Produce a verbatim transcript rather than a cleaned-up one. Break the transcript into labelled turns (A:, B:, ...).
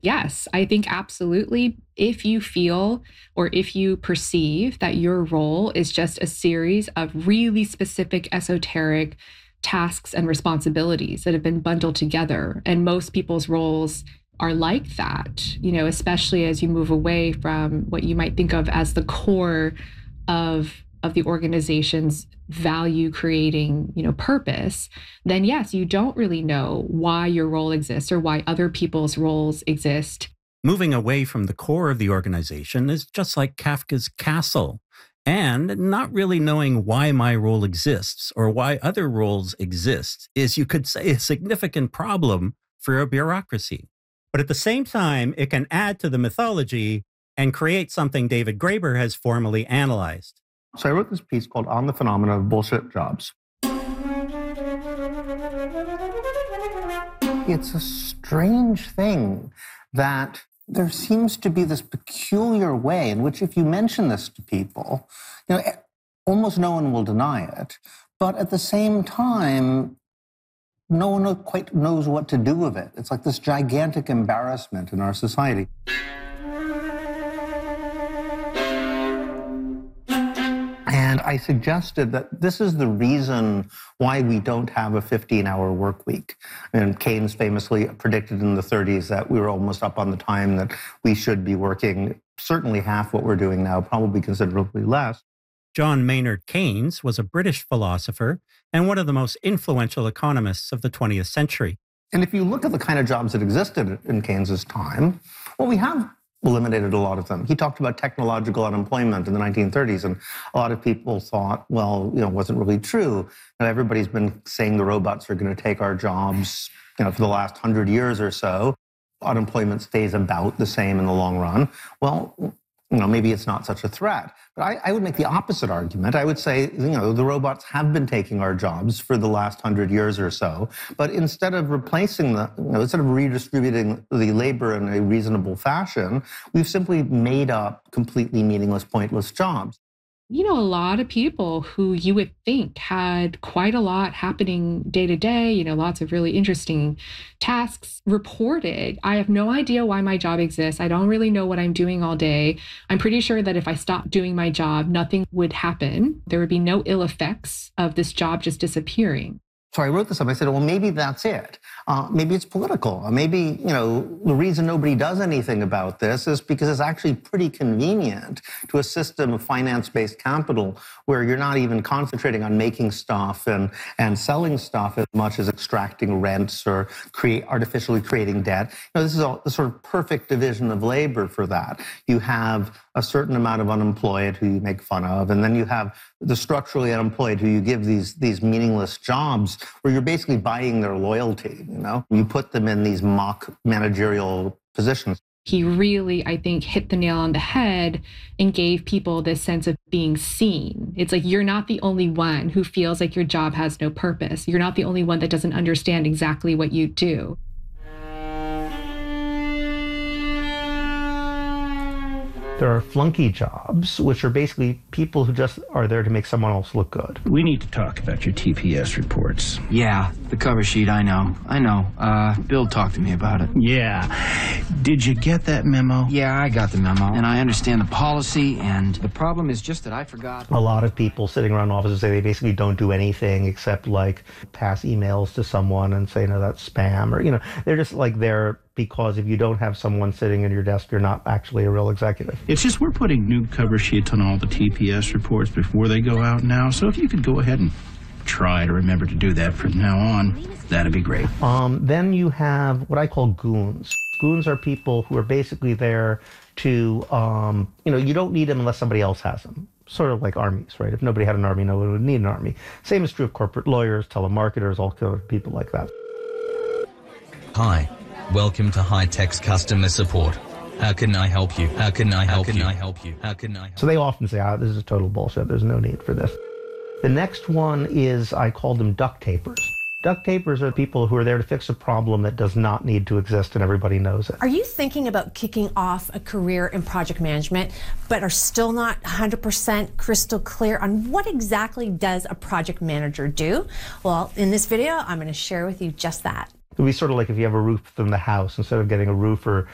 A: Yes, I think absolutely. If you feel or if you perceive that your role is just a series of really specific esoteric tasks and responsibilities that have been bundled together, and most people's roles are like that, you know, especially as you move away from what you might think of as the core of of the organization's value creating, you know, purpose, then yes, you don't really know why your role exists or why other people's roles exist.
B: Moving away from the core of the organization is just like Kafka's Castle, and not really knowing why my role exists or why other roles exist is, you could say, a significant problem for a bureaucracy. But at the same time, it can add to the mythology and create something David Graeber has formally analyzed.
C: So I wrote this piece called On the Phenomena of Bullshit Jobs. It's a strange thing that there seems to be this peculiar way in which if you mention this to people, you know, almost no one will deny it. But at the same time, no one quite knows what to do with it. It's like this gigantic embarrassment in our society. And I suggested that this is the reason why we don't have a fifteen-hour work week. And Keynes famously predicted in the thirties that we were almost up on the time that we should be working certainly half what we're doing now, probably considerably less.
B: John Maynard Keynes was a British philosopher and one of the most influential economists of the twentieth century.
C: And if you look at the kind of jobs that existed in Keynes's time, well, we have eliminated a lot of them. He talked about technological unemployment in the nineteen thirties, and a lot of people thought, well, you know, it wasn't really true. And everybody's been saying the robots are going to take our jobs, you know, for the last hundred years or so. Unemployment stays about the same in the long run. Well, you know, maybe it's not such a threat. But I, I would make the opposite argument. I would say, you know, the robots have been taking our jobs for the last hundred years or so. But instead of replacing the, you know, instead of redistributing the labor in a reasonable fashion, we've simply made up completely meaningless, pointless jobs.
A: You know, a lot of people who you would think had quite a lot happening day to day, you know, lots of really interesting tasks reported. I have no idea why my job exists. I don't really know what I'm doing all day. I'm pretty sure that if I stopped doing my job, nothing would happen. There would be no ill effects of this job just disappearing.
C: So I wrote this up. I said, well, maybe that's it. Uh, maybe it's political. Maybe, you know, the reason nobody does anything about this is because it's actually pretty convenient to a system of finance-based capital where you're not even concentrating on making stuff and, and selling stuff as much as extracting rents or create artificially creating debt. You know, this is a, a sort of perfect division of labor for that. You have a certain amount of unemployed who you make fun of, and then you have the structurally unemployed who you give these, these meaningless jobs where you're basically buying their loyalty, you know? You put them in these mock managerial positions.
A: He really, I think, hit the nail on the head and gave people this sense of being seen. It's like, you're not the only one who feels like your job has no purpose. You're not the only one that doesn't understand exactly what you do.
C: There are flunky jobs, which are basically people who just are there to make someone else look good.
D: We need to talk about your T P S reports.
E: Yeah, the cover sheet, I know. I know. Uh, Bill talked to me about it.
D: Yeah. Did you get that memo?
E: Yeah, I got the memo. And I understand the policy, and the problem is just that I forgot.
C: A lot of people sitting around offices say they basically don't do anything except, like, pass emails to someone and say, no, that's spam. Or, you know, they're just, like, there because if you don't have someone sitting at your desk, you're not actually a real executive.
D: It's just we're putting new cover sheets on all the T P S reports before they go out now. So if you could go ahead and try to remember to do that from now on, that'd be great.
C: Um, then you have what I call goons. Goons are people who are basically there to, um, you know, you don't need them unless somebody else has them. Sort of like armies, right? If nobody had an army, no one would need an army. Same is true of corporate lawyers, telemarketers, all kind of people like that.
F: Hi. Welcome to High-Tech's customer support. How can I help you? How can I help you? How can I help you? How can I help you?
C: So they often say, ah, this is total bullshit. There's no need for this. The next one is, I call them duct tapers. Duct tapers are people who are there to fix a problem that does not need to exist and everybody knows it.
G: Are you thinking about kicking off a career in project management, but are still not one hundred percent crystal clear on what exactly does a project manager do? Well, in this video, I'm going to share with you just that.
C: It would be sort of like if you have a roof in the house, instead of getting a roofer